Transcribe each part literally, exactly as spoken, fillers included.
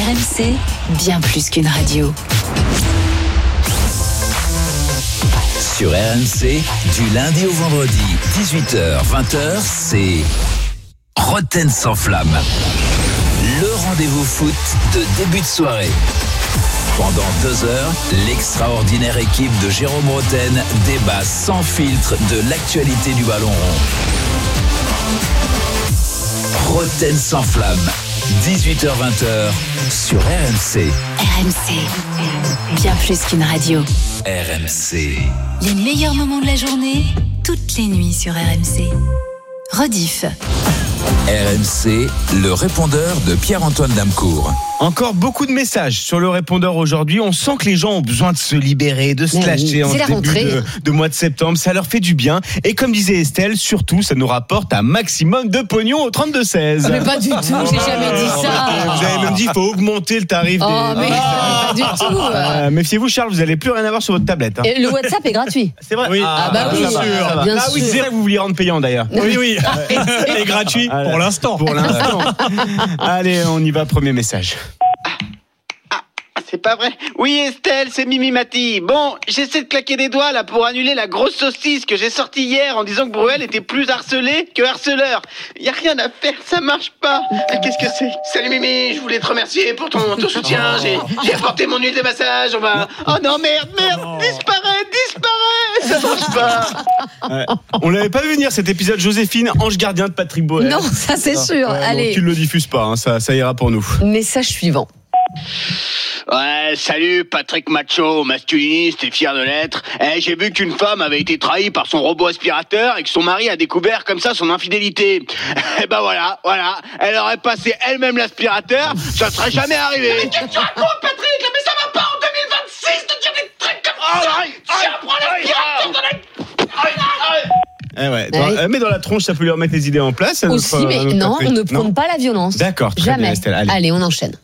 R M C, bien plus qu'une radio. Sur R M C, du lundi au vendredi, dix-huit heures vingt heures, c'est Roten sans flamme. Le rendez-vous foot de début de soirée. Pendant deux heures, l'extraordinaire équipe de Jérôme Roten débat sans filtre de l'actualité du ballon rond. Roten sans flamme, dix-huit heures vingt heures sur R M C. R M C, bien plus qu'une radio. R M C. Les meilleurs moments de la journée, toutes les nuits sur R M C. Rediff. R M C, le répondeur de Pierre-Antoine Damecourt. Encore beaucoup de messages sur le répondeur aujourd'hui. On sent que les gens ont besoin de se libérer, de se Mais lâcher oui, en c'est la ce début rentrée. de, de mois de septembre. Ça leur fait du bien. Et comme disait Estelle, surtout, ça nous rapporte un maximum de pognon au trente-deux seize. Mais pas du tout, j'ai jamais dit ça. Vous avez même dit qu'il faut augmenter le tarif des... Oh, mais pas du tout. Euh, méfiez-vous, Charles, vous n'allez plus rien avoir sur votre tablette. Hein. Et le WhatsApp est gratuit. C'est vrai. Oui. Ah bah oui, ça va, sûr, ça va. bien Ah oui, sûr. c'est ça que vous vouliez rendre payant d'ailleurs. Oui, oui. Et gratuit Ah, pour l'instant. Pour l'instant. Allez, on y va, premier message. C'est pas vrai. Oui, Estelle, c'est Mimi Mati. Bon, j'essaie de claquer des doigts là pour annuler la grosse saucisse que j'ai sortie hier en disant que Bruel était plus harcelé que harceleur. Y a rien à faire, ça marche pas. Ah, qu'est-ce que c'est? Salut Mimi, je voulais te remercier pour ton, ton soutien. J'ai, j'ai apporté mon huile de massage. On va. Oh non, merde, merde, disparaît, disparaît. Ça marche pas. Ouais. On l'avait pas vu venir cet épisode. Joséphine, ange gardien de Patrick Boer. Non, ça c'est sûr. Ouais, Allez, bon, tu ne le diffuses pas, hein, ça, ça ira pour nous. message suivant. Ouais, salut Patrick Macho, masculiniste et fier de l'être. Eh, j'ai vu qu'une femme avait été trahie par son robot aspirateur et que son mari a découvert comme ça son infidélité. Eh ben voilà, voilà, elle aurait passé elle-même l'aspirateur, ça serait jamais arrivé. Mais qu'est-ce que tu racontes, Patrick? Mais ça va pas en deux mille vingt-six de dire des trucs comme ça. Tiens, prends l'aspirateur dans la... Eh ouais, dans- Oui. euh, mais dans la tronche, ça peut lui remettre les idées en place. à Aussi, notre- mais à notre non, Patrick. on ne prône pas la violence. D'accord, très Jamais. bien, Estelle. Allez. Allez, on enchaîne.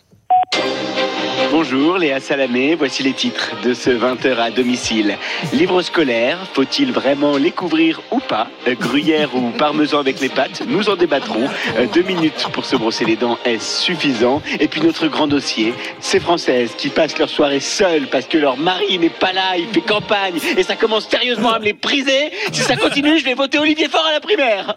Bonjour Léa Salamé, voici les titres de ce vingt heures à domicile. Livre scolaire, faut-il vraiment les couvrir ou pas? Euh, Gruyère ou parmesan avec les pâtes, nous en débattrons. Euh, deux minutes pour se brosser les dents, est-ce suffisant? Et puis notre grand dossier, ces Françaises qui passent leur soirée seules parce que leur mari n'est pas là, il fait campagne et ça commence sérieusement à me les priser. Si ça continue, je vais voter Olivier Faure à la primaire.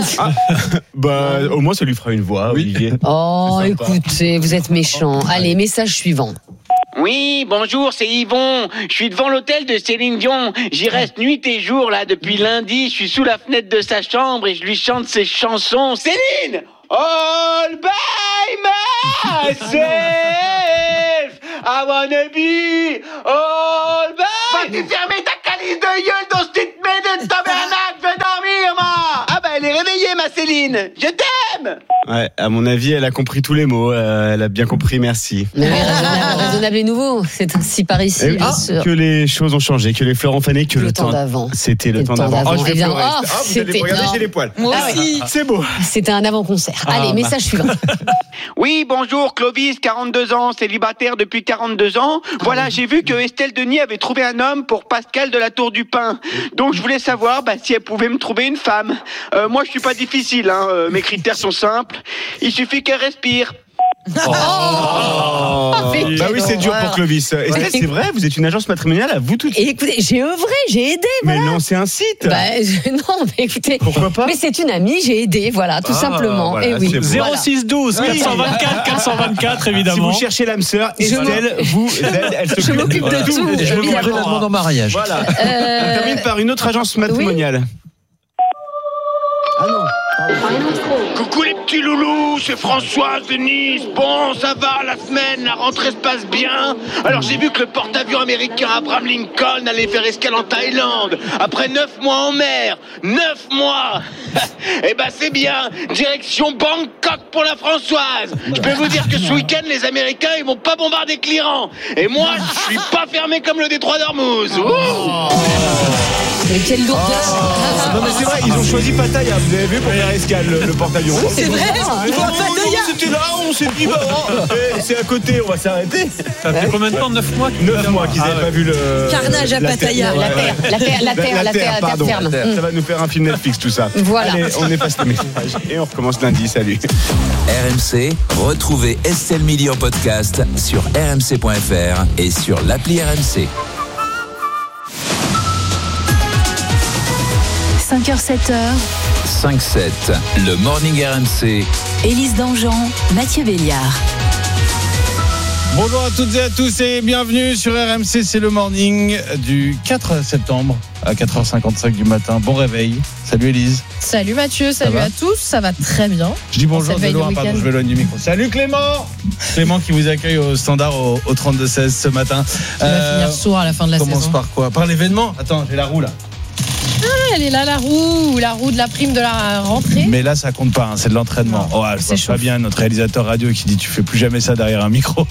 Bah, au moins, ça lui fera une voix, Olivier. Oh, C'est sympa. écoutez, vous êtes méchants. Allez, message suivant. Oui, bonjour, c'est Yvon. Je suis devant l'hôtel de Céline Dion. J'y reste nuit et jour, là, depuis lundi. Je suis sous la fenêtre de sa chambre et je lui chante ses chansons. Céline! All by myself, I wanna be all by... Vas-tu fermer ta calice de gueule dans ce tu te mets de tabernacle? Je vais dormir, moi! Ah bah, elle est réveillée, ma Céline. Je t'aime! Ouais, à mon avis, elle a compris tous les mots. euh, elle a bien compris, merci. Mais oui, raisonnable, raisonnable et nouveau. C'est ainsi par ici, Et bien ah, sûr. que les choses ont changé, que les fleurs ont fané, que Le le, temps d'avant. C'était le, Le temps temps d'avant. d'avant, Oh, je vais évidemment. pleurer. Oh, Ah, vous allez c'était- regardez, non. j'ai les poils. Moi aussi. C'est beau. C'était un avant-concert. Allez, Ah, message suivant. Oui, bonjour, Clovis, quarante-deux ans, célibataire depuis quarante-deux ans. Voilà, j'ai vu que Estelle Denis avait trouvé un homme pour Pascal de la Tour du Pin. Donc je voulais savoir bah, si elle pouvait me trouver une femme. Euh, moi, je suis pas difficile, hein, euh, mes critères sont simples. Il suffit qu'elle respire. Oh. mais Bah oui, c'est dur horreur. pour Clovis. Estelle, c'est vrai, vous êtes une agence matrimoniale à vous toutes. Et écoutez, j'ai œuvré, j'ai aidé, Mais voilà. lancez un site. Bah, je- non, mais écoutez. Pourquoi pas? Mais c'est une amie, j'ai aidé, voilà, tout Ah, simplement. voilà, Et oui. c'est beau. zéro Voilà. six douze Oui. quatre cent vingt-quatre quatre cent vingt-quatre Si évidemment. vous cherchez l'âme sœur, Je Estelle, vous, elle, elle Je s'occupe m'occupe de tout, Je me évidemment. ferai la demande en mariage. Voilà. Euh, On termine par une autre agence matrimoniale. Ah non. Coucou les petits loulous, c'est Françoise de Nice. Bon, ça va, la semaine, la rentrée se passe bien. Alors j'ai vu que le porte-avions américain Abraham Lincoln allait faire escale en Thaïlande. Après neuf mois en mer. Neuf mois. Eh ben c'est bien. Direction Bangkok pour la Françoise. Je peux vous dire que ce week-end, les Américains, ils vont pas bombarder Cléran. Et moi, je suis pas fermé comme le détroit d'Ormuz. Ouh. Mais quelle lourdeur. Ah. Non mais c'est vrai, ils ont choisi Pattaya. Vous avez vu pour faire escale le, le porte-avions. C'est vrai. Oh, Pour Pattaya. C'était là, on s'est dit bah eh, c'est à côté, on va s'arrêter. Ça fait combien de temps? neuf mois neuf mois qu'ils n'avaient ah, pas ouais. vu le Carnage à la Pattaya. terre. La terre, la terre, la terre, la terre, la pardon. terre ferme. Ça va nous faire un film Netflix tout ça. Voilà. Allez, on efface le message et on recommence lundi. Salut. R M C, retrouvez Estelle Midi en podcast sur r m c point f r et sur l'appli R M C. cinq heures sept heures, cinq sept, le Morning R M C. Élise Dangean, Mathieu Béliard. Bonjour à toutes et à tous et bienvenue sur R M C, c'est le morning du quatre septembre à quatre heures cinquante-cinq du matin. Bon réveil. Salut Élise. Salut Mathieu, salut à tous, ça va très bien. Je dis bonjour On de s'éveille loin, le pardon, week-end. je m'éloigne du micro. Salut Clément. Clément qui vous accueille au standard au, au trente-deux seize ce matin. Tu vas finir sourd à la fin de la commence saison. par quoi? Par l'événement? Attends, j'ai la roue là. Ah, elle est là la roue, la roue de la prime de la rentrée. Mais là ça compte pas, hein, c'est de l'entraînement. Non, Oh, je c'est vois chaud. pas bien notre réalisateur radio qui dit tu fais plus jamais ça derrière un micro.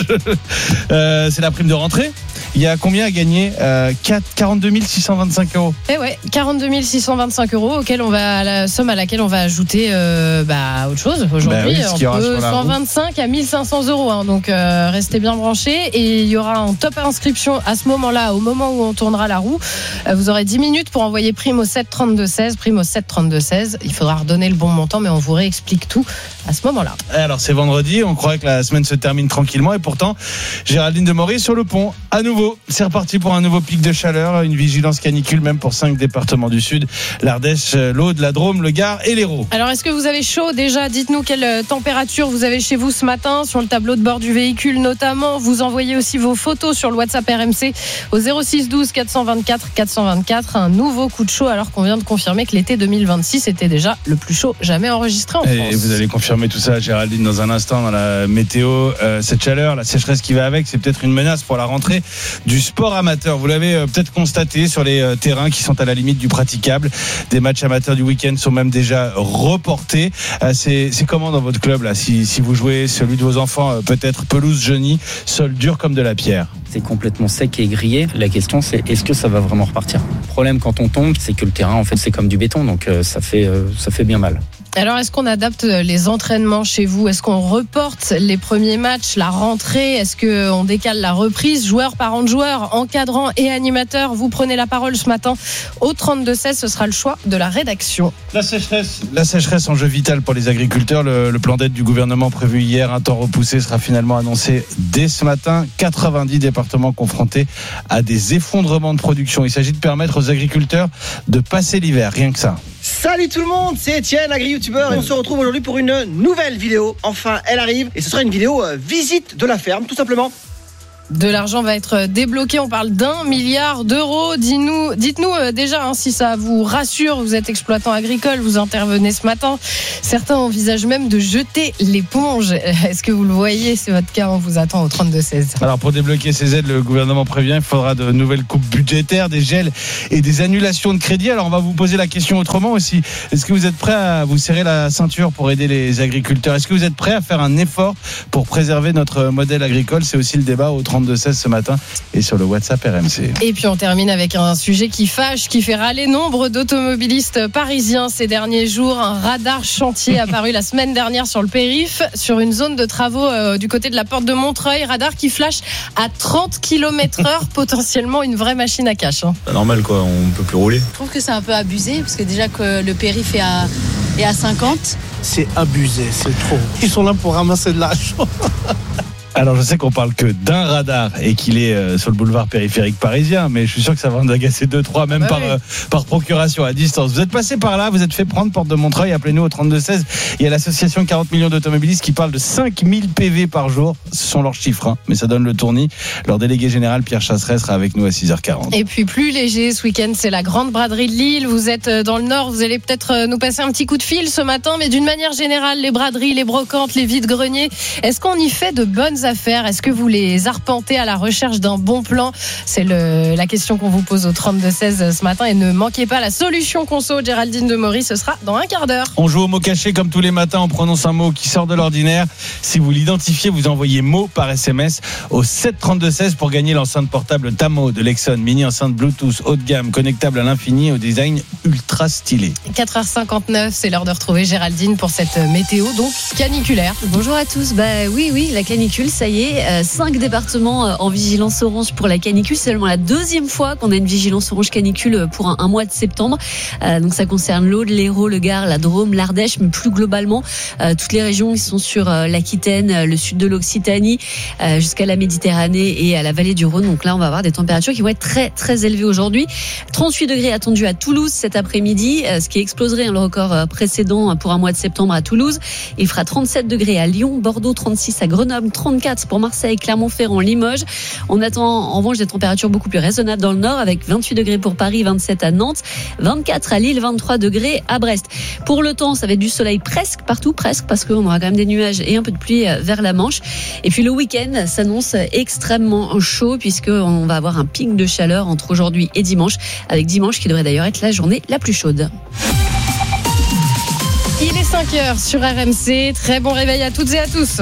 euh, c'est la prime de rentrée. Il y a combien à gagner? euh, quarante-deux mille six cent vingt-cinq euros. Eh ouais, quarante-deux mille six cent vingt-cinq euros, auquel on va, la somme à laquelle on va ajouter euh, bah, autre chose aujourd'hui, Bah oui, ce qu'il y aura entre sur la roue. cent vingt-cinq à mille cinq cents euros. Hein, donc euh, restez bien branchés et il y aura un top inscription à ce moment-là, au moment où on tournera la roue. Euh, vous aurez dix minutes pour envoyer prime au sept trente-deux seize, prime au sept trente-deux seize. Il faudra redonner le bon montant, mais on vous réexplique tout à ce moment-là. Alors c'est vendredi, on croyait que la semaine se termine tranquillement et pourtant Géraldine de Maurice sur le pont à nouveau. C'est reparti pour un nouveau pic de chaleur, une vigilance canicule même pour cinq départements du sud, l'Ardèche, l'Aude, la Drôme, le Gard et l'Hérault. Alors, est-ce que vous avez chaud déjà? Dites-nous quelle température vous avez chez vous ce matin, sur le tableau de bord du véhicule notamment. Vous envoyez aussi vos photos sur le WhatsApp R M C au zéro six douze quatre cent vingt-quatre quatre cent vingt-quatre. Un nouveau coup de chaud alors qu'on vient de confirmer que l'été deux mille vingt-six était déjà le plus chaud jamais enregistré en France. Et vous allez confirmer tout ça, Géraldine, dans un instant dans la météo. Euh, cette chaleur, la sécheresse qui va avec, c'est peut-être une menace pour la rentrée du sport amateur. Vous l'avez euh, peut-être constaté sur les euh, terrains qui sont à la limite du praticable. Des matchs amateurs du week-end sont même déjà reportés. Euh, c'est, c'est comment dans votre club là, si, si vous jouez celui de vos enfants, euh, peut-être pelouse jaunie, sol dur comme de la pierre? C'est complètement sec et grillé. La question, c'est est-ce que ça va vraiment repartir? Le problème quand on tombe, c'est que le terrain, en fait, c'est comme du béton, donc euh, ça fait euh, ça fait bien mal. Alors, est-ce qu'on adapte les entraînements chez vous? Est-ce qu'on reporte les premiers matchs, la rentrée? Est-ce qu'on décale la reprise? Joueurs, parents de joueurs, encadrants et animateurs, vous prenez la parole ce matin au trente-deux seize. Ce sera le choix de la rédaction. La sécheresse, la sécheresse, enjeu vital pour les agriculteurs. Le, le plan d'aide du gouvernement prévu hier, un temps repoussé, sera finalement annoncé dès ce matin. quatre-vingt-dix départements confrontés à des effondrements de production. Il s'agit de permettre aux agriculteurs de passer l'hiver, rien que ça. Salut tout le monde, c'est Étienne, agri-youtubeur, et on se retrouve aujourd'hui pour une nouvelle vidéo. Enfin, elle arrive, et ce sera une vidéo euh, visite de la ferme, tout simplement. De l'argent va être débloqué, on parle d'un milliard d'euros. Dis-nous, dites-nous euh, déjà hein, si ça vous rassure, vous êtes exploitant agricole, vous intervenez ce matin. Certains envisagent même de jeter l'éponge. Est-ce que vous le voyez? C'est votre cas, on vous attend au trente-deux seize. Alors pour débloquer ces aides, le gouvernement prévient il faudra de nouvelles coupes budgétaires, des gels et des annulations de crédit. Alors on va vous poser la question autrement aussi. Est-ce que vous êtes prêts à vous serrer la ceinture pour aider les agriculteurs? Est-ce que vous êtes prêts à faire un effort pour préserver notre modèle agricole? C'est aussi le débat au trente-deux seize ce matin et sur le WhatsApp R M C. Et puis on termine avec un sujet qui fâche, qui fait râler nombre d'automobilistes parisiens ces derniers jours. Un radar chantier apparu la semaine dernière sur le périph', sur une zone de travaux euh, du côté de la porte de Montreuil. Radar qui flash à trente kilomètres heure, potentiellement une vraie machine à cash. Hein. C'est normal quoi, on peut plus rouler. Je trouve que c'est un peu abusé parce que déjà que le périph' est à, est à cinquante. C'est abusé, c'est trop. Ils sont là pour ramasser de l'argent. Alors je sais qu'on parle que d'un radar et qu'il est euh, sur le boulevard périphérique parisien, mais je suis sûr que ça va en agacer deux, trois, même bah par, oui. euh, par procuration à distance. Vous êtes passé par là, vous êtes fait prendre porte de Montreuil, appelez-nous au trente-deux seize. Il y a l'association quarante millions d'automobilistes qui parle de cinq mille P V par jour. Ce sont leurs chiffres, hein, mais ça donne le tournis. Leur délégué général Pierre Chasseret sera avec nous à six heures quarante. Et puis plus léger ce week-end, c'est la grande braderie de Lille. Vous êtes dans le Nord, vous allez peut-être nous passer un petit coup de fil ce matin, mais d'une manière générale, les braderies, les brocantes, les vides-greniers, est-ce qu'on y fait de bonnes vos affaires? Est-ce que vous les arpentez à la recherche d'un bon plan? C'est le, la question qu'on vous pose au trente-deux seize ce matin. Et ne manquez pas la solution conso, Géraldine de Maury, ce sera dans un quart d'heure. On joue au mot caché comme tous les matins. On prononce un mot qui sort de l'ordinaire. Si vous l'identifiez, vous envoyez mot par S M S au sept trente-deux seize pour gagner l'enceinte portable Tamo de Lexon. Mini enceinte Bluetooth haut de gamme, connectable à l'infini, au design ultra stylé. quatre heures cinquante-neuf, c'est l'heure de retrouver Géraldine pour cette météo donc caniculaire. Bonjour à tous. Bah oui, oui, la canicule, ça y est. Euh, cinq départements euh, en vigilance orange pour la canicule. C'est seulement la deuxième fois qu'on a une vigilance orange canicule pour un, un mois de septembre. Euh, donc ça concerne l'Aude, l'Hérault, le Gard, la Drôme, l'Ardèche, mais plus globalement euh, toutes les régions qui sont sur euh, l'Aquitaine, le sud de l'Occitanie, euh, jusqu'à la Méditerranée et à la vallée du Rhône. Donc là, on va avoir des températures qui vont être très très élevées aujourd'hui. trente-huit degrés attendus à Toulouse cet après-midi, euh, ce qui exploserait hein, le record euh, précédent pour un mois de septembre à Toulouse. Il fera trente-sept degrés à Lyon, Bordeaux, trente-six à Grenoble, trente-quatre pour Marseille, Clermont-Ferrand, Limoges. On attend en revanche des températures beaucoup plus raisonnables dans le nord avec vingt-huit degrés pour Paris, vingt-sept à Nantes, vingt-quatre à Lille, vingt-trois degrés à Brest. Pour le temps, ça va être du soleil presque partout, presque, parce qu'on aura quand même des nuages et un peu de pluie vers la Manche. Et puis le week-end s'annonce extrêmement chaud puisqu'on va avoir un pic de chaleur entre aujourd'hui et dimanche, avec dimanche qui devrait d'ailleurs être la journée la plus chaude. Il est cinq heures sur R M C. Très bon réveil à toutes et à tous.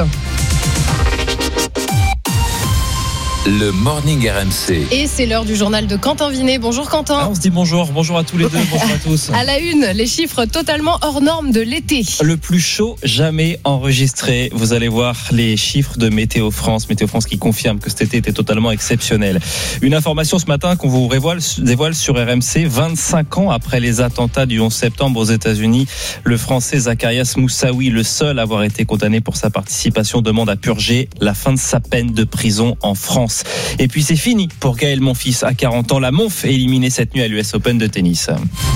Le Morning R M C. Et c'est l'heure du journal de Quentin Vinet. Bonjour Quentin. Ah, on se dit bonjour, bonjour à tous les deux, bonjour à tous. À la une, les chiffres totalement hors normes de l'été. Le plus chaud jamais enregistré. Vous allez voir les chiffres de Météo France. Météo France qui confirme que cet été était totalement exceptionnel. Une information ce matin qu'on vous dévoile, dévoile sur R M C. vingt-cinq ans après les attentats du onze septembre aux États-Unis, le Français Zacharias Moussaoui, le seul à avoir été condamné pour sa participation, demande à purger la fin de sa peine de prison en France. Et puis c'est fini pour Gaël Monfils à quarante ans. La Monf est éliminée cette nuit à l'U S Open de tennis.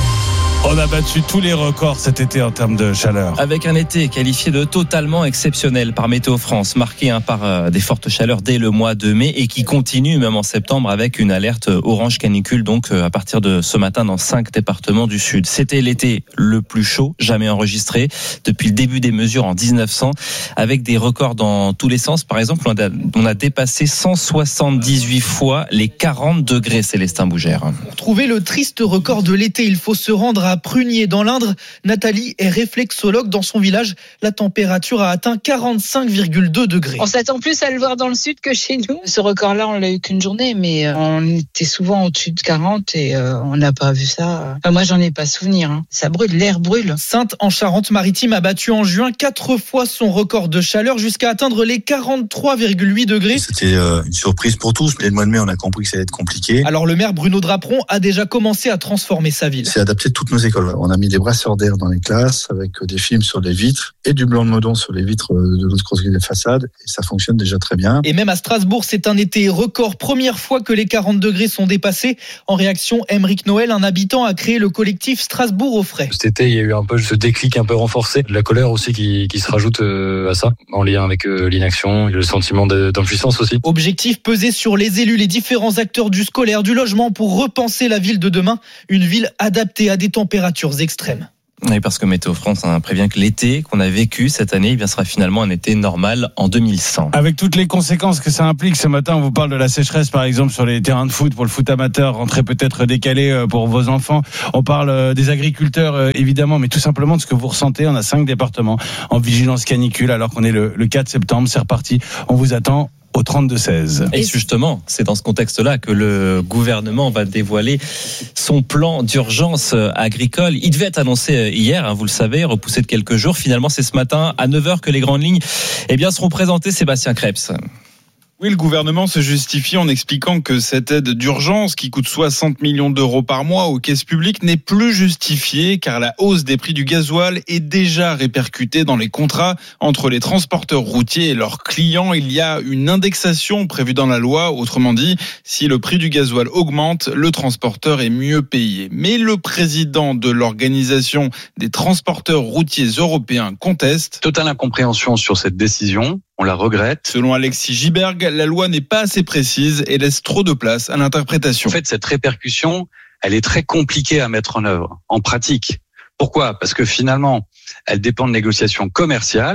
On a battu tous les records cet été en termes de chaleur. Avec un été qualifié de totalement exceptionnel par Météo France, marqué hein, par euh, des fortes chaleurs dès le mois de mai et qui continue même en septembre avec une alerte orange canicule donc euh, à partir de ce matin dans cinq départements du sud. C'était l'été le plus chaud jamais enregistré depuis le début des mesures en dix-neuf cents, avec des records dans tous les sens. Par exemple, on a, on a dépassé cent soixante-dix-huit fois les quarante degrés, Célestin Bougère. Pour trouver le triste record de l'été, il faut se rendre à Prunier dans l'Indre. Nathalie est réflexologue dans son village. La température a atteint quarante-cinq virgule deux degrés. On s'attend plus à le voir dans le sud que chez nous. Ce record-là, on l'a eu qu'une journée, mais on était souvent au-dessus de quarante et euh, on n'a pas vu ça. Enfin, moi, j'en ai pas souvenir. Hein. Ça brûle, l'air brûle. Sainte en Charente-Maritime a battu en juin quatre fois son record de chaleur jusqu'à atteindre les quarante-trois virgule huit degrés. C'était euh, une surprise pour tous. Dès le mois de mai, on a compris que ça allait être compliqué. Alors le maire Bruno Draperon a déjà commencé à transformer sa ville. C'est adapté de toutes nos écoles. On a mis des brasseurs d'air dans les classes avec des films sur les vitres et du blanc de Meudon sur les vitres de l'autre côté des façades. Et ça fonctionne déjà très bien. Et même à Strasbourg, c'est un été record. Première fois que les quarante degrés sont dépassés. En réaction, Aymeric Noël, un habitant, a créé le collectif Strasbourg au frais. Cet été, il y a eu un peu ce déclic un peu renforcé. De la colère aussi qui, qui se rajoute à ça, en lien avec l'inaction et le sentiment d'impuissance aussi. Objectif, peser sur les élus, les différents acteurs du scolaire, du logement pour repenser la ville de demain. Une ville adaptée à des températures extrêmes. Oui, parce que Météo France hein, prévient que l'été qu'on a vécu cette année eh bien, sera finalement un été normal en deux mille cent. Avec toutes les conséquences que ça implique, ce matin on vous parle de la sécheresse par exemple sur les terrains de foot pour le foot amateur, rentrée peut-être décalée pour vos enfants. On parle des agriculteurs évidemment, mais tout simplement de ce que vous ressentez. On a cinq départements en vigilance canicule alors qu'on est le, le quatre septembre, c'est reparti. On vous attend au trente-deux seize. Et justement, c'est dans ce contexte-là que le gouvernement va dévoiler son plan d'urgence agricole. Il devait être annoncé hier, hein, vous le savez, repoussé de quelques jours. Finalement, c'est ce matin à neuf heures que les grandes lignes eh bien, seront présentées. Sébastien Krebs. Oui, le gouvernement se justifie en expliquant que cette aide d'urgence qui coûte soixante millions d'euros par mois aux caisses publiques n'est plus justifiée car la hausse des prix du gasoil est déjà répercutée dans les contrats entre les transporteurs routiers et leurs clients. Il y a une indexation prévue dans la loi. Autrement dit, si le prix du gasoil augmente, le transporteur est mieux payé. Mais le président de l'organisation des transporteurs routiers européens conteste. Totale incompréhension sur cette décision. On la regrette. Selon Alexis Giberg, la loi n'est pas assez précise et laisse trop de place à l'interprétation. En fait, cette répercussion, elle est très compliquée à mettre en œuvre, en pratique. Pourquoi ? Parce que finalement, elle dépend de négociations commerciales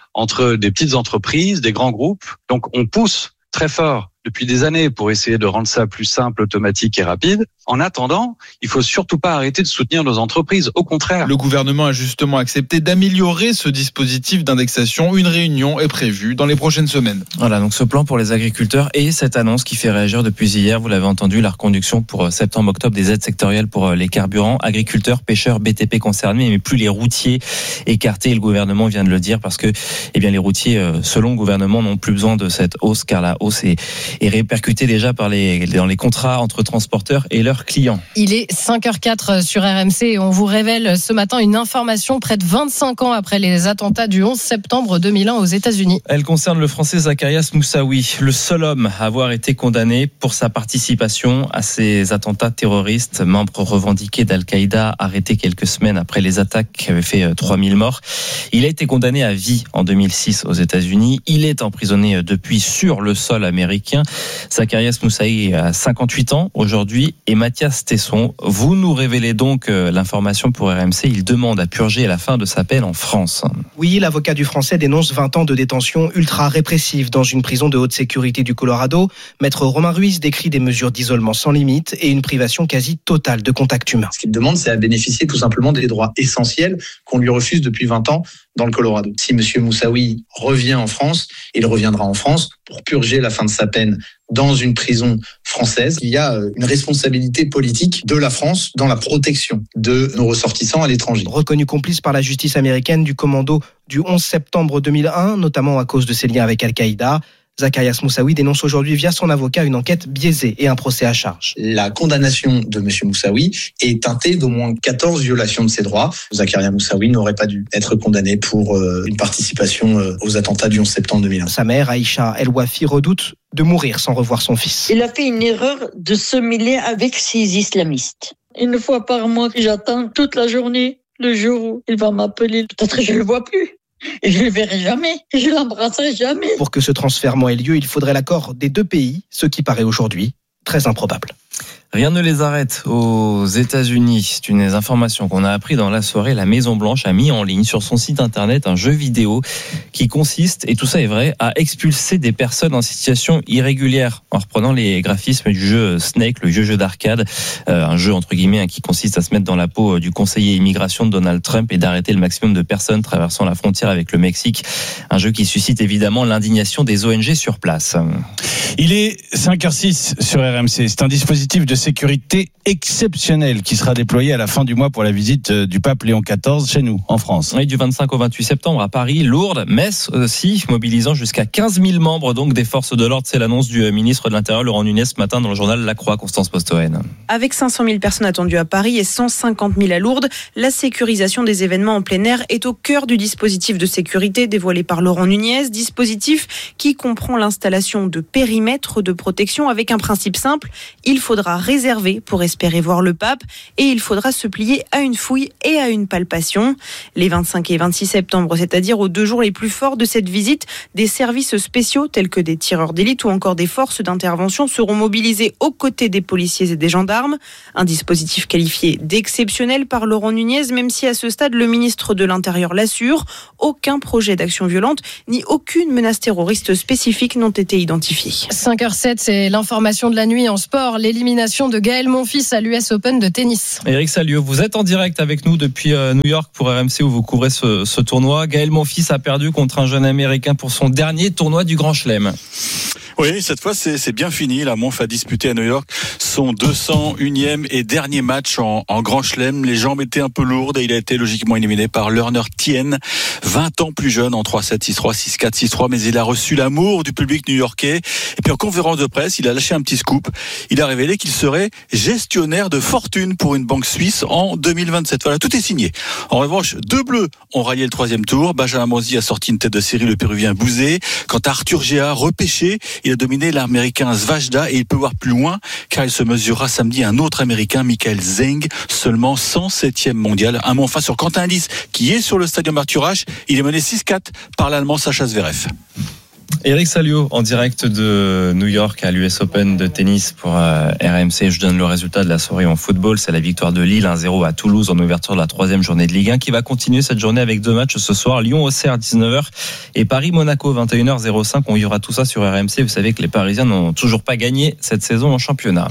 entre des petites entreprises, des grands groupes. Donc on pousse très fort depuis des années pour essayer de rendre ça plus simple, automatique et rapide. En attendant, il faut surtout pas arrêter de soutenir nos entreprises. Au contraire. Le gouvernement a justement accepté d'améliorer ce dispositif d'indexation. Une réunion est prévue dans les prochaines semaines. Voilà, donc ce plan pour les agriculteurs et cette annonce qui fait réagir depuis hier, vous l'avez entendu, la reconduction pour septembre-octobre des aides sectorielles pour les carburants. Agriculteurs, pêcheurs, B T P concernés, mais plus les routiers écartés. Et le gouvernement vient de le dire parce que, eh bien, les routiers, selon le gouvernement, n'ont plus besoin de cette hausse car la hausse est, est répercutée déjà par les, dans les contrats entre transporteurs et leurs clients. Il est cinq heures quatre sur R M C et on vous révèle ce matin une information près de vingt-cinq ans après les attentats du onze septembre deux mille un aux États-Unis. Elle concerne le Français Zacharias Moussaoui, le seul homme à avoir été condamné pour sa participation à ces attentats terroristes. Membre revendiqué d'Al-Qaïda, arrêté quelques semaines après les attaques qui avaient fait trois mille morts. Il a été condamné à vie en deux mille six aux États-Unis. Il est emprisonné depuis sur le sol américain. Zacharias Moussaoui a cinquante-huit ans aujourd'hui et Mathias Tesson, vous nous révélez donc l'information pour R M C. Il demande à purger la fin de sa peine en France. Oui, l'avocat du Français dénonce vingt ans de détention ultra répressive dans une prison de haute sécurité du Colorado. Maître Romain Ruiz décrit des mesures d'isolement sans limite et une privation quasi totale de contact humain. Ce qu'il demande, c'est à bénéficier tout simplement des droits essentiels qu'on lui refuse depuis vingt ans dans le Colorado. Si M. Moussaoui revient en France, il reviendra en France pour purger la fin de sa peine dans une prison française. Il y a une responsabilité politique de la France dans la protection de nos ressortissants à l'étranger. Reconnu complice par la justice américaine du commando du onze septembre deux mille un, notamment à cause de ses liens avec Al-Qaïda, Zacharias Moussaoui dénonce aujourd'hui via son avocat une enquête biaisée et un procès à charge. La condamnation de M. Moussaoui est teintée d'au moins quatorze violations de ses droits. Zacharias Moussaoui n'aurait pas dû être condamné pour euh, une participation euh, aux attentats du onze septembre deux mille un. Sa mère, Aïcha El Wafi, redoute de mourir sans revoir son fils. Il a fait une erreur de se mêler avec ces islamistes. Une fois par mois, j'attends toute la journée le jour où il va m'appeler. Peut-être que je le vois plus. Et je le verrai jamais, je l'embrasserai jamais. Pour que ce transfèrement ait lieu, il faudrait l'accord des deux pays, ce qui paraît aujourd'hui très improbable. Rien ne les arrête aux États-Unis. C'est une des informations qu'on a appris dans la soirée. La Maison-Blanche a mis en ligne sur son site internet un jeu vidéo qui consiste, et tout ça est vrai, à expulser des personnes en situation irrégulière en reprenant les graphismes du jeu Snake, le vieux jeu d'arcade, euh, un jeu entre guillemets qui consiste à se mettre dans la peau du conseiller immigration de Donald Trump et d'arrêter le maximum de personnes traversant la frontière avec le Mexique. Un jeu qui suscite évidemment l'indignation des O N G sur place. Il est cinq heures six sur R M C. C'est un dispositif de sécurité exceptionnel qui sera déployé à la fin du mois pour la visite du pape Léon quatorze chez nous, en France. Oui, du vingt-cinq au vingt-huit septembre à Paris, Lourdes, Metz aussi, mobilisant jusqu'à quinze mille membres donc des forces de l'ordre. C'est l'annonce du ministre de l'Intérieur, Laurent Nunez, ce matin dans le journal La Croix, Constance Postoen. Avec cinq cent mille personnes attendues à Paris et cent cinquante mille à Lourdes, la sécurisation des événements en plein air est au cœur du dispositif de sécurité dévoilé par Laurent Nunez. Dispositif qui comprend l'installation de périmètres de protection avec un principe simple. Il faudra réserver pour espérer voir le pape et il faudra se plier à une fouille et à une palpation. Les vingt-cinq et vingt-six septembre, c'est-à-dire aux deux jours les plus forts de cette visite, des services spéciaux tels que des tireurs d'élite ou encore des forces d'intervention seront mobilisés aux côtés des policiers et des gendarmes. Un dispositif qualifié d'exceptionnel par Laurent Nunez, même si à ce stade le ministre de l'Intérieur l'assure, aucun projet d'action violente ni aucune menace terroriste spécifique n'ont été identifiés. cinq heures sept, c'est l'information de la nuit en sport. L'élimination de Gaël Monfils à l'U S Open de tennis. Eric Salio, vous êtes en direct avec nous depuis New York pour R M C où vous couvrez ce, ce tournoi. Gaël Monfils a perdu contre un jeune Américain pour son dernier tournoi du Grand Chelem. Oui, cette fois c'est, c'est bien fini. La Monf a disputé à New York son deux cent unième et dernier match en, en Grand Chelem. Les jambes étaient un peu lourdes et il a été logiquement éliminé par Lerner Tien, vingt ans plus jeune en trois sept, six trois, six quatre, six trois. Mais il a reçu l'amour du public new-yorkais. Et puis en conférence de presse, il a lâché un petit scoop. Il a révélé qu'il serait gestionnaire de fortune pour une banque suisse en deux mille vingt-sept. Voilà, tout est signé. En revanche, deux bleus ont rayé le troisième tour. Benjamin Mosi a sorti une tête de série, le Péruvien Bouzé. Quant à Arthur Géa, repêché, il a dominé l'Américain Svajda et il peut voir plus loin car il se mesurera samedi un autre Américain, Michael Zeng, seulement cent septième mondial. Un mot enfin sur Quentin Indice qui est sur le stadium Arthur Ashe. Il est mené six quatre par l'Allemand Sacha Zverev. Eric Salio en direct de New York à l'U S Open de tennis pour euh, R M C. Je donne le résultat de la soirée en football. C'est la victoire de Lille un zéro à Toulouse en ouverture de la troisième journée de Ligue un qui va continuer cette journée avec deux matchs ce soir. Lyon-Auxerre dix-neuf heures et Paris-Monaco vingt et une heures zéro cinq. On y aura tout ça sur R M C. Vous savez que les Parisiens n'ont toujours pas gagné cette saison en championnat.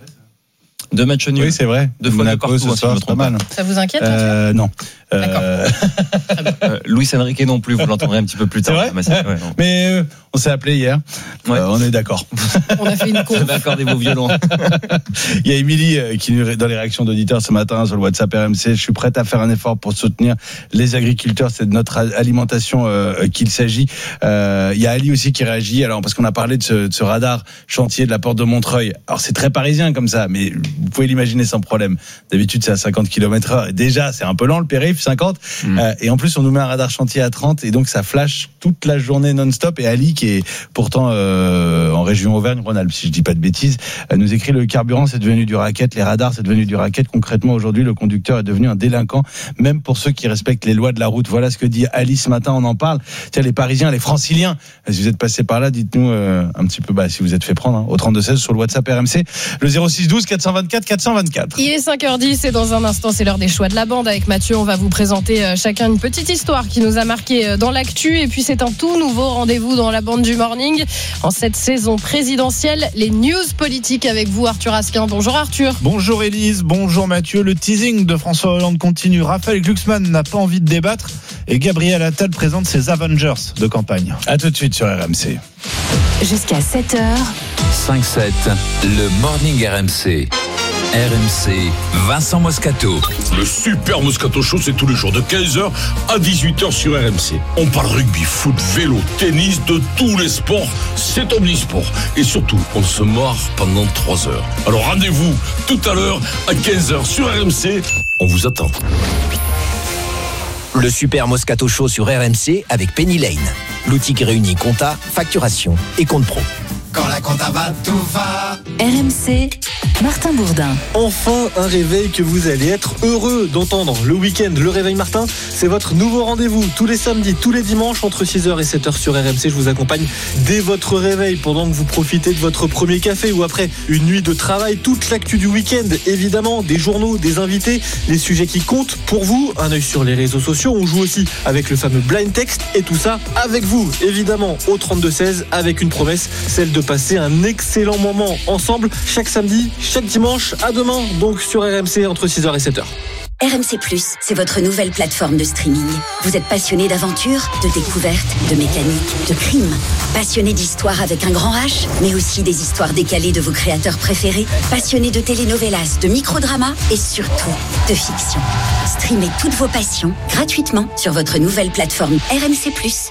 Deux matchs nuls. Oui, c'est vrai. Deux fois de partout, ce soir, c'est pas mal. Ça vous inquiète euh, Non. Euh... euh, Luis Enrique non plus, vous l'entendrez un petit peu plus tard. C'est vrai mais, ouais, mais euh, on s'est appelé hier. Ouais. Euh, on est d'accord. On a fait une course. Accordez vos violons. Il y a Émilie euh, qui dans les réactions d'auditeurs ce matin sur le WhatsApp R M C. Je suis prête à faire un effort pour soutenir les agriculteurs. C'est de notre alimentation euh, qu'il s'agit. Euh, il y a Ali aussi qui réagit. Alors parce qu'on a parlé de ce, de ce radar chantier de la porte de Montreuil. Alors c'est très parisien comme ça, mais vous pouvez l'imaginer sans problème. D'habitude c'est à cinquante kilomètres heure. Et déjà c'est un peu lent le périph', cinquante. Mmh. Euh, et en plus on nous met un radar chantier à trente et donc ça flash toute la journée non-stop. Et Ali qui est pourtant euh, en région Auvergne-Rhône-Alpes, si je dis pas de bêtises, euh, nous écrit: le carburant c'est devenu du racket, les radars c'est devenu du racket. Concrètement aujourd'hui le conducteur est devenu un délinquant, même pour ceux qui respectent les lois de la route. Voilà ce que dit Ali ce matin. On en parle. Tiens, les Parisiens, les Franciliens, si vous êtes passés par là, dites-nous euh, un petit peu bah, si vous êtes fait prendre hein, au trente-deux seize sur le WhatsApp R M C, le zéro six douze quatre cent vingt-quatre quatre cent vingt-quatre. Il est cinq heures dix et dans un instant c'est l'heure des choix de la bande. Avec Mathieu, on va vous présenter euh, chacun une petite histoire qui nous a marqué euh, dans l'actu. Et puis c'est un tout nouveau rendez-vous dans la bande du morning en cette saison présidentielle, les news politiques avec vous, Arthur Asquin. Bonjour Arthur. Bonjour Élise, bonjour Mathieu. Le teasing de François Hollande continue. Raphaël Glucksmann n'a pas envie de débattre et Gabriel Attal présente ses Avengers de campagne. A tout de suite sur R M C. Jusqu'à sept heures. cinq sept, le morning R M C. R M C, Vincent Moscato. Le super Moscato Show, c'est tous les jours de quinze heures à dix-huit heures sur R M C. On parle rugby, foot, vélo, tennis, de tous les sports. C'est omnisport. Et surtout, on se marre pendant trois heures. Alors rendez-vous tout à l'heure à quinze heures sur R M C. On vous attend. Le super Moscato Show sur R M C avec Penny Lane. L'outil qui réunit compta, facturation et compte pro. Quand la compta va, tout va. R M C, Martin Bourdin. Enfin, un réveil que vous allez être heureux d'entendre. Le week-end, le réveil Martin, c'est votre nouveau rendez-vous. Tous les samedis, tous les dimanches, entre six heures et sept heures sur R M C. Je vous accompagne dès votre réveil, pendant que vous profitez de votre premier café ou après une nuit de travail. Toute l'actu du week-end, évidemment, des journaux, des invités, les sujets qui comptent pour vous. Un œil sur les réseaux sociaux. On joue aussi avec le fameux blind text et tout ça avec vous, évidemment, au trente-deux seize, avec une promesse, celle de passer un excellent moment ensemble chaque samedi, chaque dimanche. À demain donc sur R M C entre six heures et sept heures. R M C plus, c'est votre nouvelle plateforme de streaming. Vous êtes passionné d'aventure, de découverte, de mécanique, de crime. Passionné d'histoire avec un grand H, mais aussi des histoires décalées de vos créateurs préférés. Passionné de telenovelas, de microdramas et surtout de fiction. Streamez toutes vos passions gratuitement sur votre nouvelle plateforme R M C plus.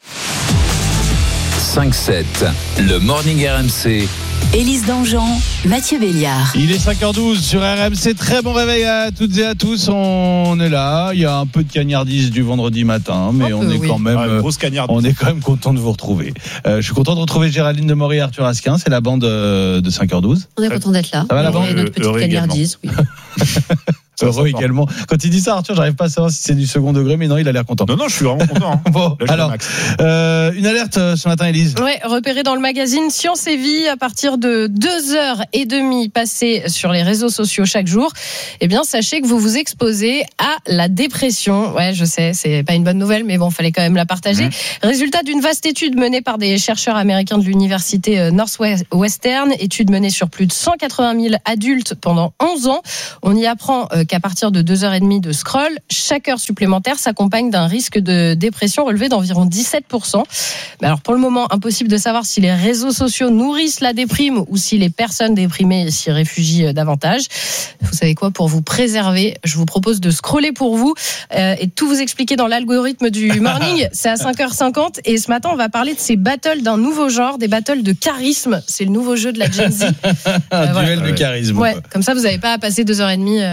cinq sept, le morning R M C. Élise Dangean, Mathieu Béliard. Il est cinq heures douze sur R M C. Très bon réveil à toutes et à tous. On est là. Il y a un peu de cagnardise du vendredi matin, mais on, peu, est oui. quand même, ah, grosse cagnardise. on est quand même content de vous retrouver. Euh, je suis content de retrouver Géraldine de Maury et Arthur Asquin. C'est la bande de cinq heures douze. On est content d'être là. Ça va la bande? Et notre petite cagnardise, oui. Heureux également. Quand il dit ça, Arthur, j'arrive pas à savoir si c'est du second degré, mais non, il a l'air content. Non, non, je suis vraiment content. Hein. Bon, Là, alors, euh, une alerte ce matin, Élise. Ouais, repéré dans le magazine Science et Vie à partir de deux heures trente passées sur les réseaux sociaux chaque jour. Eh bien, sachez que vous vous exposez à la dépression. Ouais, je sais, c'est pas une bonne nouvelle, mais bon, fallait quand même la partager. Mmh. Résultat d'une vaste étude menée par des chercheurs américains de l'université Northwestern, étude menée sur plus de cent quatre-vingt mille adultes pendant onze ans. On y apprend qu'à partir de deux heures trente de scroll, chaque heure supplémentaire s'accompagne d'un risque de dépression relevé d'environ dix-sept pour cent. Mais alors pour le moment, impossible de savoir si les réseaux sociaux nourrissent la déprime ou si les personnes déprimées s'y réfugient davantage. Vous savez quoi, pour vous préserver, je vous propose de scroller pour vous euh, et de tout vous expliquer dans l'algorithme du morning. C'est à cinq heures cinquante et ce matin, on va parler de ces battles d'un nouveau genre, des battles de charisme. C'est le nouveau jeu de la Gen Z. Un euh, duel voilà. de charisme. Ouais, comme ça, vous n'avez pas à passer deux heures trente euh,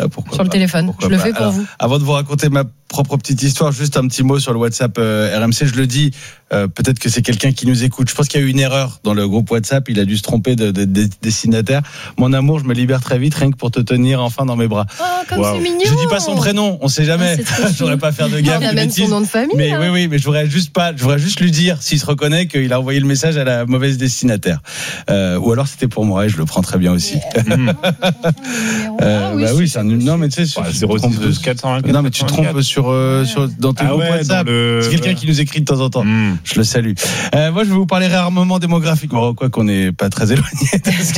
pourquoi sur le pas, téléphone. Je le pas. fais pour Alors, vous. Avant de vous raconter ma propre petite histoire, juste un petit mot sur le WhatsApp euh, R M C. Je le dis, euh, peut-être que c'est quelqu'un qui nous écoute. Je pense qu'il y a eu une erreur dans le groupe WhatsApp. Il a dû se tromper de, de, de destinataire. Mon amour, je me libère très vite, rien que pour te tenir enfin dans mes bras. Oh, comme Wow. c'est mignon. Je dis pas son prénom, on sait jamais. Ah, je voudrais pas faire de gaffe. Il a même son nom de famille. Mais hein. oui, oui, mais je voudrais juste pas, je voudrais juste lui dire s'il se reconnaît qu'il a envoyé le message à la mauvaise destinataire. Euh, ou alors c'était pour moi et je le prends très bien aussi. Mmh. euh, oui, bah je oui, sais c'est un non mais tu sais, Ouais, tu te zéro six trompes- douze quatre cent vingt-quatre non mais tu te trompes sur euh, sur dans ton Ah groupe ouais, WhatsApp. dans le- C'est quelqu'un qui nous écrit de temps en temps. Mmh. Je le salue. Euh, moi, je vais vous parler réarmement démographique. Bon, quoi qu'on n'est pas très éloigné. de ce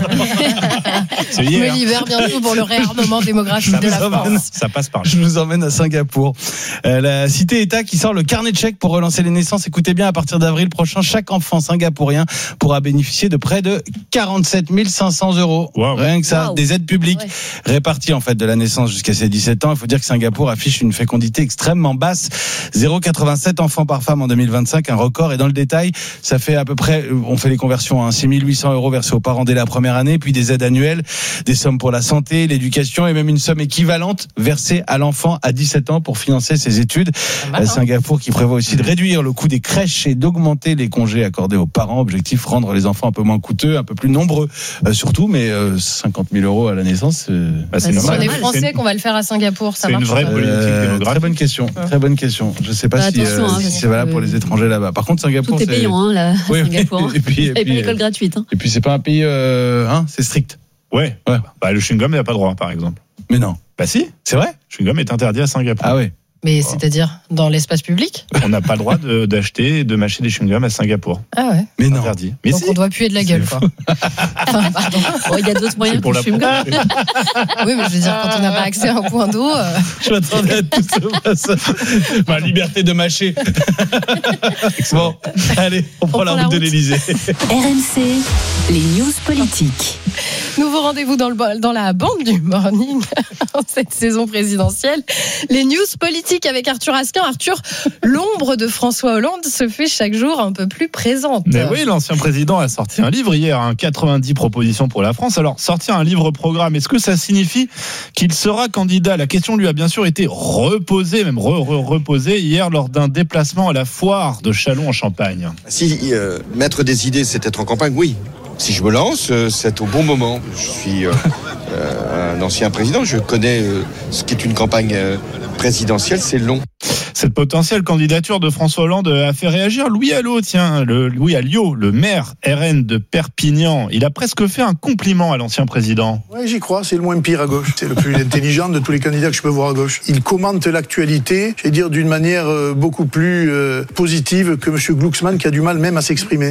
que- C'est Je hier. me libère bientôt pour le réarmement démographique Ça de la vous emmène- France. Ça passe par là. Je vous emmène à Singapour. Euh, la cité-État qui sort le carnet de chèques pour relancer les naissances. Écoutez bien, à partir d'avril prochain, chaque enfant singapourien pourra bénéficier de près de quarante-sept mille cinq cents euros. Wow. Rien que ça, Wow. des aides publiques Ouais. réparties en fait de la naissance jusqu'à ses dix-sept ans. Il faut dire que Singapour affiche une fécondité extrêmement basse. zéro virgule quatre-vingt-sept enfants par femme en deux mille vingt-cinq, un record. Et dans le détail, ça fait à peu près, on fait les conversions, hein, six mille huit cents euros versés aux parents dès la première année, puis des aides annuelles, des sommes pour la santé, l'éducation et même une somme équivalente versée à l'enfant à dix-sept ans pour financer ses études. mal, hein. Singapour qui prévoit aussi de réduire le coût des crèches et d'augmenter les congés accordés aux parents. Objectif, rendre les enfants un peu moins coûteux, un peu plus nombreux euh, surtout, mais euh, cinquante mille euros à la naissance, euh, Bah, c'est Bah, si normal. on est C'est français une- qu'on va le faire à Singapour, ça c'est une marche. vraie pas. politique Euh, démographique. Très bonne question, très bonne question. Je sais pas Bah, si, attention, euh, hein, si parce c'est valable que- pour les étrangers là-bas. Par contre, Singapour, Tout est c'est payant, hein, là, à Oui, oui. Singapour. hein. Et puis, et Et pas puis, l'école gratuite. hein. et puis c'est pas un pays, euh, hein, c'est strict. Ouais. Ouais. Bah, le chewing-gum, il n'a pas droit, par exemple. Mais non, Bah si, c'est vrai. le chewing-gum est interdit à Singapour. Ah ouais. Mais c'est-à-dire dans l'espace public. On n'a pas le droit de- d'acheter et de mâcher des chewing-gums à Singapour. Ah ouais. Mais non. Interdit. Mais Donc si. on doit puer de la gueule, quoi. Enfin, pardon. Bon, il y a d'autres moyens C'est pour que la le chewing-gum. Oui, mais je veux dire, quand on n'a pas accès à un point d'eau. euh, Je m'attendais à tout ça. Ma liberté de mâcher. Bon, allez, on prend On la prend la route de route. l'Elysée. R M C, les news politiques. Nouveau rendez-vous dans, le, dans la bande du morning en cette saison présidentielle. Les news politiques avec Arthur Asquin. Arthur, l'ombre de François Hollande se fait chaque jour un peu plus présente. Mais oui, l'ancien président a sorti un livre hier, hein, quatre-vingt-dix propositions pour la France. Alors, sortir un livre-programme, est-ce que ça signifie qu'il sera candidat? La question lui a bien sûr été reposée, même re-reposée, hier lors d'un déplacement à la foire de Châlons en Champagne. Si euh, mettre des idées, c'est être en campagne, oui. Si je me lance, euh, c'est au bon moment. Je suis euh, euh, un ancien président, je connais euh, ce qu'est une campagne euh, présidentielle, c'est long. Cette potentielle candidature de François Hollande a fait réagir Louis Alliot, tiens, le, Louis Alliot, le maire R N de Perpignan. Il a presque fait un compliment à l'ancien président. Oui, j'y crois, c'est le moins pire à gauche. C'est le plus intelligent de tous les candidats que je peux voir à gauche. Il commente l'actualité, je vais dire, d'une manière euh, beaucoup plus euh, positive que M. Glucksmann, qui a du mal même à s'exprimer.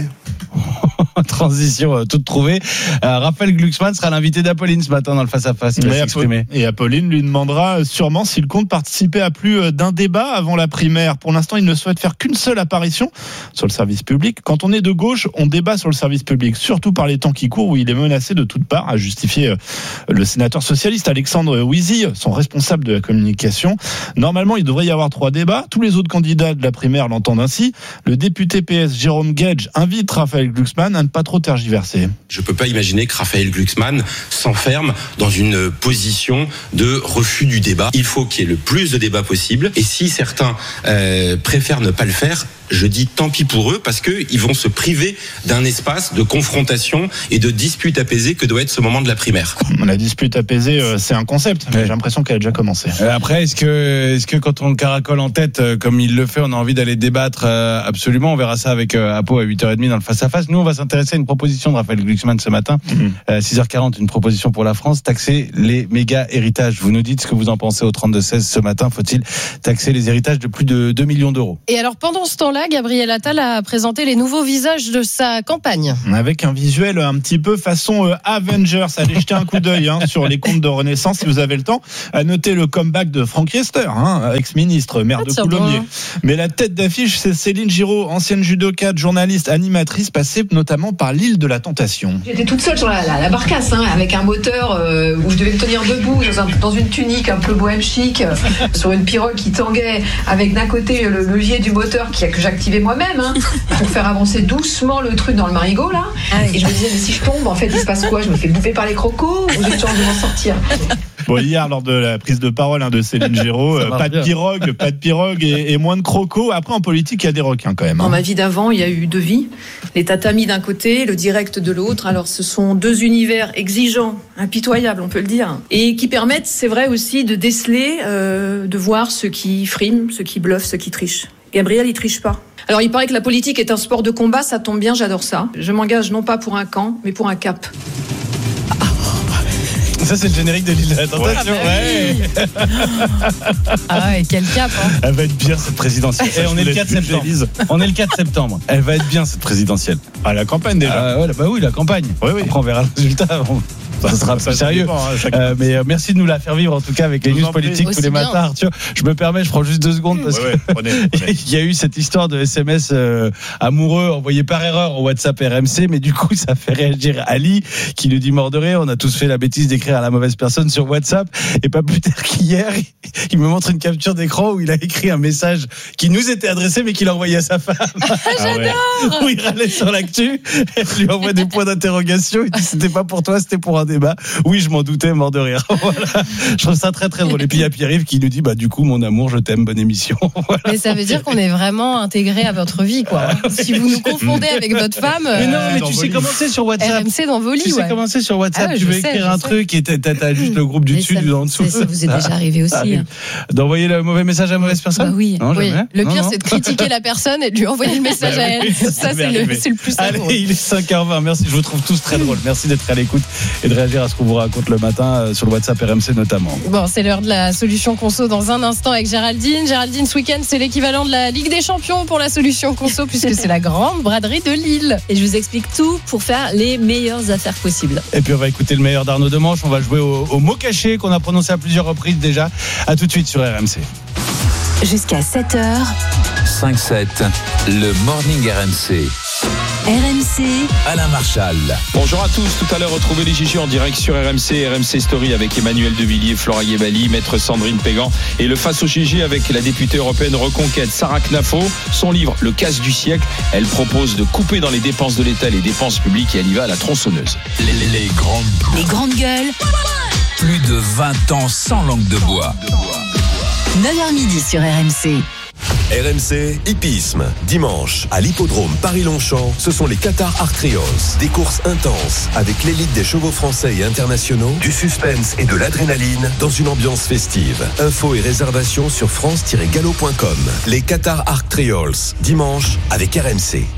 Transition euh, toute trouvée. Euh, Raphaël Glucksmann sera l'invité d'Apolline ce matin dans le face-à-face. Il va Et s'exprimer. Apo- Et Apolline lui demandera sûrement s'il compte participer à plus d'un débat avant la primaire. Pour l'instant, il ne souhaite faire qu'une seule apparition sur le service public. Quand on est de gauche, on débat sur le service public, surtout par les temps qui courent où il est menacé de toutes parts, a justifié le sénateur socialiste Alexandre Ouizy, son responsable de la communication. Normalement, il devrait y avoir trois débats. Tous les autres candidats de la primaire l'entendent ainsi. Le député P S Jérôme Gage invite Raphaël Glucksmann à ne pas trop tergiverser. Je ne peux pas imaginer que Raphaël Glucksmann s'enferme dans une position de refus du débat. Il faut qu'il y ait le plus de débats possible. Et si certains euh, préfèrent ne pas le faire, je dis tant pis pour eux parce qu'ils vont se priver d'un espace de confrontation et de dispute apaisée que doit être ce moment de la primaire. La dispute apaisée, euh, c'est un concept, mais j'ai l'impression qu'elle a déjà commencé. Euh, Après, est-ce que, est-ce que quand on caracole en tête, euh, comme il le fait, on a envie d'aller débattre euh, absolument? On verra ça avec euh, Apo à huit heures trente dans le face-à-face. Nous, on va s'intéresser à une proposition de Raphaël Glucksmann ce matin. Mmh. Euh, six heures quarante, une proposition pour la France, taxer les méga héritages. Vous nous dites ce que vous en pensez au trente-deux seize ce matin. Faut-il taxer les héritages de plus de deux millions d'euros? Et alors pendant ce temps-là, Gabriel Attal a présenté les nouveaux visages de sa campagne. Avec un visuel un petit peu façon euh, Avengers. Allez jeter un coup d'œil hein, sur les comptes de Renaissance si vous avez le temps. À noter le comeback de Franck Riester, hein, ex-ministre, maire Ah, de tiens Coulommiers. bon. Mais la tête d'affiche, c'est Céline Giraud, ancienne judokate, journaliste, animatrice, passée notamment par l'île de la Tentation. J'étais toute seule sur la, la, la barcasse, hein, avec un moteur euh, où je devais me tenir debout dans, un, dans une tunique un peu bohème chic, euh, sur une pirogue qui tanguait, avec d'un côté le levier du moteur qui, que j'activais moi-même, hein, pour faire avancer doucement le truc dans le marigot, là. Et je me disais, mais si je tombe, en fait, il se passe quoi? Je me fais bouffer par les crocos ou j'ai une chance de m'en sortir? Bon, hier, lors de la prise de parole hein, de Céline Géraud, euh, pas de pirogue, pas de pirogue et, et moins de crocos. Après, en politique, il y a des requins quand même. Hein. Dans ma vie d'avant, il y a eu deux vies. Les tatamis d'un côté, le direct de l'autre. Alors, ce sont deux univers exigeants, impitoyables, on peut le dire. Et qui permettent, c'est vrai aussi, de déceler, euh, de voir ceux qui friment, ceux qui bluffent, ceux qui trichent. Gabriel, il triche pas. Alors, il paraît que la politique est un sport de combat, ça tombe bien, j'adore ça. Je m'engage non pas pour un camp, mais pour un cap. Ça, c'est le générique de l'île de la Tentation. Ouais, bah oui. Ah ouais, quel cap. Hein. Elle va être bien, cette présidentielle. Et on est le quatre septembre. On est le quatre septembre. Elle va être bien, cette présidentielle. Ah, la campagne déjà. Ah, ouais, bah oui, la campagne. Oui, oui. Après, on verra le résultat. Ça sera ça, sérieux. Dépend, hein, euh, mais euh, merci de nous la faire vivre en tout cas avec les news politiques tous les bien. matins. Arthur, je me permets, je prends juste deux secondes parce ouais, que ouais, il y a eu cette histoire de S M S euh, amoureux envoyé par erreur au WhatsApp R M C, mais du coup ça fait réagir Ali qui nous dit mort de rire. On a tous fait la bêtise d'écrire à la mauvaise personne sur WhatsApp et pas plus tard qu'hier, il me montre une capture d'écran où il a écrit un message qui nous était adressé mais qu'il a envoyé à sa femme. J'adore. Ouais. Où il râlait sur l'actu, elle lui envoie des points d'interrogation. Il dit c'était pas pour toi, c'était pour un débat. Oui, je m'en doutais, mort de rire. Voilà. Je trouve ça très très drôle. Et puis il y a Pierre-Yves qui nous dit bah du coup mon amour, je t'aime, bonne émission. Voilà. Mais ça veut dire qu'on est vraiment intégré à votre vie, quoi. Si vous nous confondez avec votre femme. Mais non, mais euh, tu sais comment c'est sur WhatsApp. R M C dans vos lits. Tu sais ouais. comment c'est sur WhatsApp. Ah ouais, tu veux sais, écrire un sais. truc et t'as, t'as juste le groupe du mais dessus, ça, du en dessous. Ça, ça vous est déjà arrivé aussi. Hein. D'envoyer le mauvais message à la mauvaise personne. Bah oui. Non, oui. Le pire, non, non. c'est de critiquer la personne et de lui envoyer le message bah, à elle. Oui, ça, ça c'est, le, c'est le plus simple. Allez, il est cinq heures vingt. Merci. Je vous trouve tous très drôles. Merci d'être à l'écoute et de réagir à ce qu'on vous raconte le matin sur le WhatsApp R M C notamment. Bon, c'est l'heure de la solution conso dans un instant avec Géraldine. Géraldine, ce week-end, c'est l'équivalent de la Ligue des Champions pour la solution conso puisque c'est la grande braderie de Lille. Et je vous explique tout pour faire les meilleures affaires possibles. Et puis on va écouter le meilleur d'Arnaud Demanche. On va jouer au, au mot caché qu'on a prononcé à plusieurs reprises déjà. À tout de suite sur R M C. Jusqu'à sept heures. cinq sept, le Morning R M C. R M C, Alain Marchal. Bonjour à tous, tout à l'heure retrouvez les Gigi en direct sur R M C, R M C Story avec Emmanuel Devilliers, Flora Guébali, Maître Sandrine Pégan et le Face au Gigi avec la députée européenne Reconquête Sarah Knafo. Son livre Le casse du siècle, elle propose de couper dans les dépenses de l'État les dépenses publiques et elle y va à la tronçonneuse. Les, les, les grandes les grandes gueules. Plus de vingt ans sans langue de bois. neuf heures midi sur R M C. R M C Hippisme. Dimanche, à l'hippodrome Paris-Longchamp, ce sont les Qatar Arc Trials. Des courses intenses avec l'élite des chevaux français et internationaux, du suspense et de l'adrénaline dans une ambiance festive. Infos et réservations sur france tiret galop point com. Les Qatar Arc Trials. Dimanche avec R M C.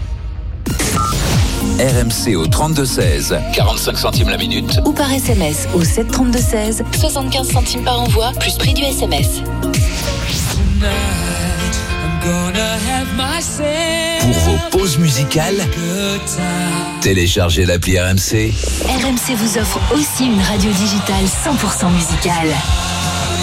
R M C au trente-deux seize, quarante-cinq centimes la minute. Ou par S M S au sept trente-deux seize, soixante-quinze centimes par envoi, plus prix du S M S. Pour vos pauses musicales, téléchargez l'appli R M C. R M C vous offre aussi une radio digitale cent pour cent musicale.